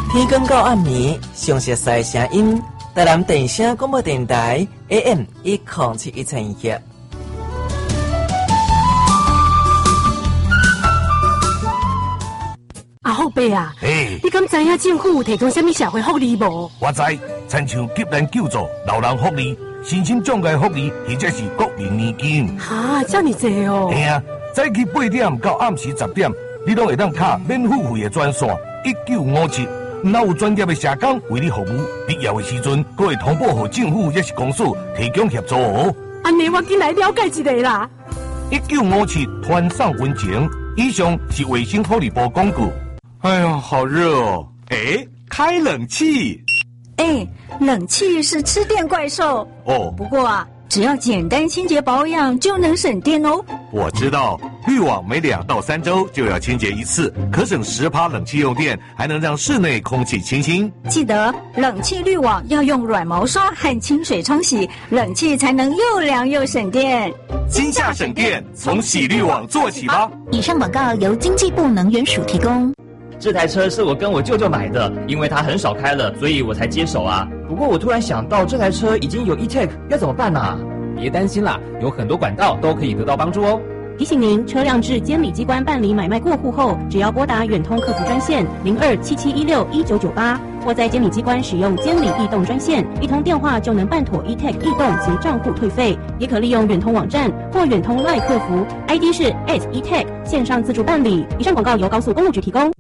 天光到暗暝，详细赛声音，台南电声广播电台 AM1071千赫。 阿福伯啊，你敢知影政府有提供什么社会福利无？ 我知，亲像急难救助、老人福利、身心障碍福利，或者是国民年金。 哈，这么多哦！ 嘿啊，早起8点到暗时10点，你拢会当卡免付费的专线1957。若有专业的社工为你服务，必要的时阵，佫会通报给政府也是公司提供协助哦。 安尼我进来了解一下啦。 1957团上温情，以上是卫生福利部广告。 哎呀，好热哦！哎，开冷气。 哎，冷气是吃电怪兽哦。 不过啊，只要简单清洁保养就能省电哦。 我知道，滤网每2到3周就要清洁一次，可省10%冷气用电，还能让室内空气清新。 记得冷气滤网要用软毛刷和清水冲洗，冷气才能又凉又省电。 今夏省电，从洗滤网做起吧。 以上广告由经济部能源署提供。 这台车是我跟我舅舅买的，因为他很少开了，所以我才接手啊。不过我突然想到，这台车已经有 e-tech， 要怎么办啊？ 别担心啦，有很多管道都可以得到帮助哦。 提醒您，车辆至监理机关办理买卖过户后，只要拨打远通客服专线0277161998，或在监理机关使用监理异动专线，一通电话就能办妥 e-tech 异动及账户退费。也可利用远通网站或远通 LINE 客服 ，ID 是 @e-tech 线上自助办理。以上广告由高速公路局提供。